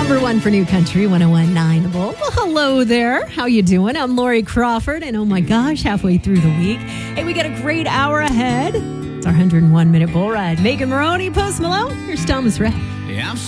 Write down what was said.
Number one for New Country, 101.9 The Bull. Well, hello there. How you doing? I'm Lori Crawford, and oh my gosh, halfway through the week. Hey, we got a great hour ahead. It's our 101-minute bull ride. Megan Maroney, Post Malone. Here's Thomas Rhett. Yeah, I'm